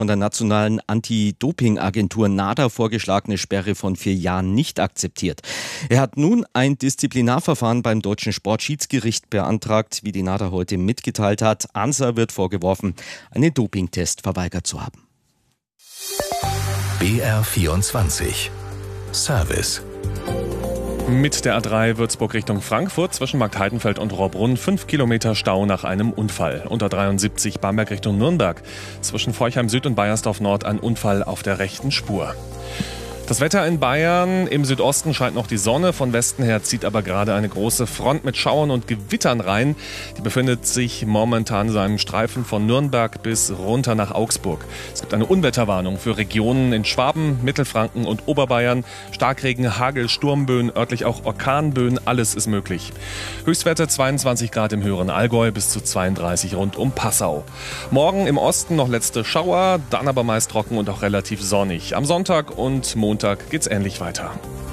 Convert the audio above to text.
von der nationalen Anti-Doping-Agentur NADA vorgeschlagene Sperre von 4 Jahren nicht akzeptiert. Er hat nun ein Disziplinarverfahren beim deutschen Sportschiedsgericht beantragt, wie die NADA heute mitgeteilt hat. Ansa wird vorgeworfen, einen Dopingtest verweigert zu haben. BR24 Service. Mit der A3 Würzburg Richtung Frankfurt zwischen Marktheidenfeld und Rohrbrunn 5 Kilometer Stau nach einem Unfall. Unter 73 Bamberg Richtung Nürnberg. Zwischen Forchheim Süd und Baiersdorf Nord ein Unfall auf der rechten Spur. Das Wetter in Bayern: im Südosten scheint noch die Sonne, von Westen her zieht aber gerade eine große Front mit Schauern und Gewittern rein. Die befindet sich momentan in einem Streifen von Nürnberg bis runter nach Augsburg. Es gibt eine Unwetterwarnung für Regionen in Schwaben, Mittelfranken und Oberbayern. Starkregen, Hagel, Sturmböen, örtlich auch Orkanböen, alles ist möglich. Höchstwerte 22 Grad im höheren Allgäu bis zu 32 rund um Passau. Morgen im Osten noch letzte Schauer, dann aber meist trocken und auch relativ sonnig. Am Sonntag und Montag geht's ähnlich weiter.